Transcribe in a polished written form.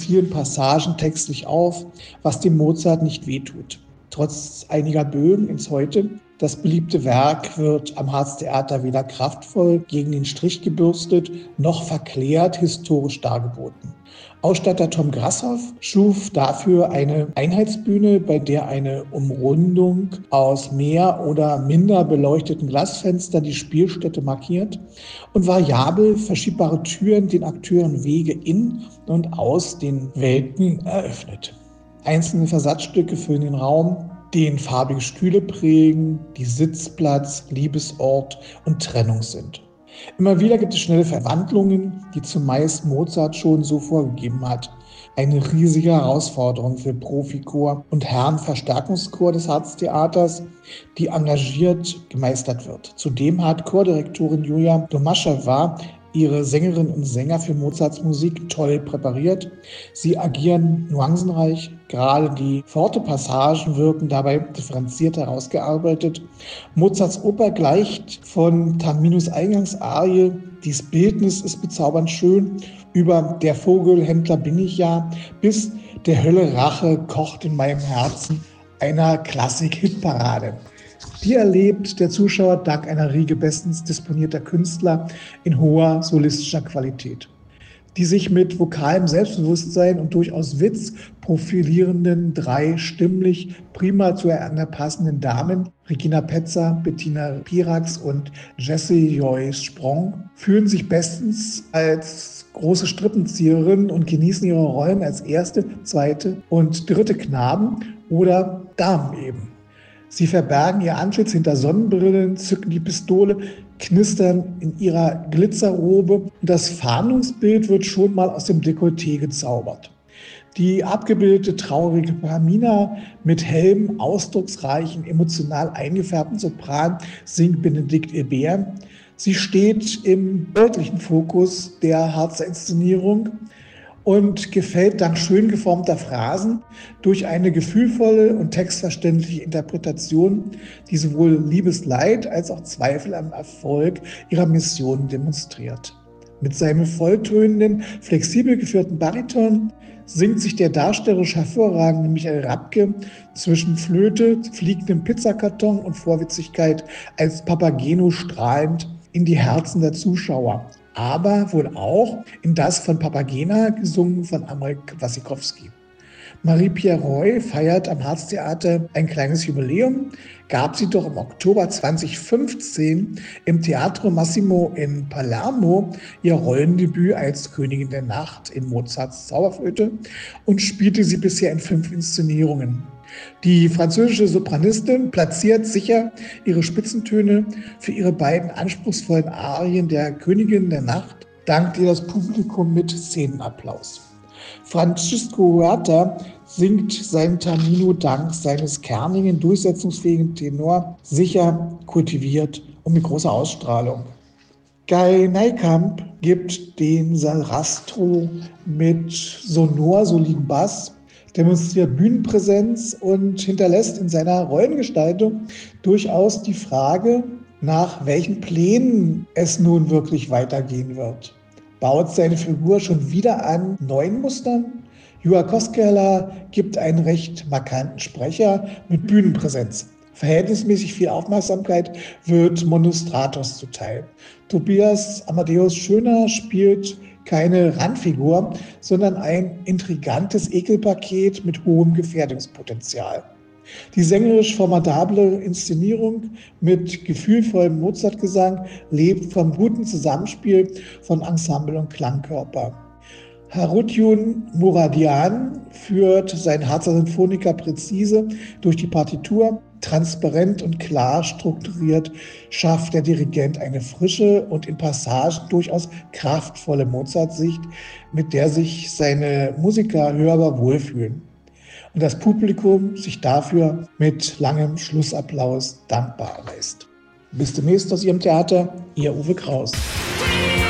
vielen Passagen textlich auf, was dem Mozart nicht wehtut. Trotz einiger Bögen ins Heute, das beliebte Werk wird am Harztheater weder kraftvoll gegen den Strich gebürstet, noch verklärt historisch dargeboten. Ausstatter Tom Grashoff schuf dafür eine Einheitsbühne, bei der eine Umrundung aus mehr oder minder beleuchteten Glasfenstern die Spielstätte markiert und variabel verschiebbare Türen den Akteuren Wege in und aus den Welten eröffnet. Einzelne Versatzstücke füllen den Raum, den farbige Stühle prägen, die Sitzplatz, Liebesort und Trennung sind. Immer wieder gibt es schnelle Verwandlungen, die zumeist Mozart schon so vorgegeben hat. Eine riesige Herausforderung für Profichor und Herrenverstärkungschor des Harztheaters, die engagiert gemeistert wird. Zudem hat Chordirektorin Julia Domaszewa ihre Sängerinnen und Sänger für Mozarts Musik toll präpariert. Sie agieren nuancenreich, gerade die Forte-Passagen wirken dabei differenziert herausgearbeitet. Mozarts Oper gleicht von Taminos Eingangsarie, dies Bildnis ist bezaubernd schön, über Der Vogelhändler bin ich ja, bis Der Hölle Rache kocht in meinem Herzen, einer Klassik-Hitparade. Die erlebt der Zuschauer dank einer Riege bestens disponierter Künstler in hoher solistischer Qualität, die sich mit vokalem Selbstbewusstsein und durchaus Witz profilierenden drei stimmlich prima zueinander passenden Damen, Regina Petzer, Bettina Pirax und Jessie Joyce Sprong, fühlen sich bestens als große Strippenzieherin und genießen ihre Rollen als erste, zweite und dritte Knaben oder Damen eben. Sie verbergen ihr Antlitz hinter Sonnenbrillen, zücken die Pistole, knistern in ihrer Glitzerrobe und das Fahndungsbild wird schon mal aus dem Dekolleté gezaubert. Die abgebildete traurige Pamina mit hellem, ausdrucksreichen, emotional eingefärbten Sopran singt Benedikt Hebert. Sie steht im deutlichen Fokus der Harzer Inszenierung und gefällt dank schön geformter Phrasen durch eine gefühlvolle und textverständliche Interpretation, die sowohl Liebesleid als auch Zweifel am Erfolg ihrer Mission demonstriert. Mit seinem volltönenden, flexibel geführten Bariton singt sich der darstellerisch hervorragende Michael Rabke zwischen Flöte, fliegendem Pizzakarton und Vorwitzigkeit als Papageno strahlend in die Herzen der Zuschauer, aber wohl auch in das von Papagena gesungen von Amarek Wassikowski. Marie-Pierre Roy feiert am Harztheater ein kleines Jubiläum, gab sie doch im Oktober 2015 im Teatro Massimo in Palermo ihr Rollendebüt als Königin der Nacht in Mozarts Zauberflöte und spielte sie bisher in 5 Inszenierungen. Die französische Sopranistin platziert sicher ihre Spitzentöne für ihre beiden anspruchsvollen Arien der Königin der Nacht, dankt ihr das Publikum mit Szenenapplaus. Francisco Huerta singt sein Tamino dank seines kernigen, durchsetzungsfähigen Tenor sicher, kultiviert und mit großer Ausstrahlung. Guy Neikamp gibt den Sarastro mit sonor soliden Bass, demonstriert Bühnenpräsenz und hinterlässt in seiner Rollengestaltung durchaus die Frage, nach welchen Plänen es nun wirklich weitergehen wird. Baut seine Figur schon wieder an neuen Mustern? Juha Koskela gibt einen recht markanten Sprecher mit Bühnenpräsenz. Verhältnismäßig viel Aufmerksamkeit wird Monostratos zuteil. Tobias Amadeus Schöner spielt keine Randfigur, sondern ein intrigantes Ekelpaket mit hohem Gefährdungspotenzial. Die sängerisch formidable Inszenierung mit gefühlvollem Mozartgesang lebt vom guten Zusammenspiel von Ensemble und Klangkörper. Harutjun Muradian führt sein Harzer Sinfoniker präzise durch die Partitur. Transparent und klar strukturiert schafft der Dirigent eine frische und in Passagen durchaus kraftvolle Mozart-Sicht, mit der sich seine Musiker hörbar wohlfühlen. Und das Publikum sich dafür mit langem Schlussapplaus dankbar erweist. Bis demnächst aus Ihrem Theater, Ihr Uwe Kraus.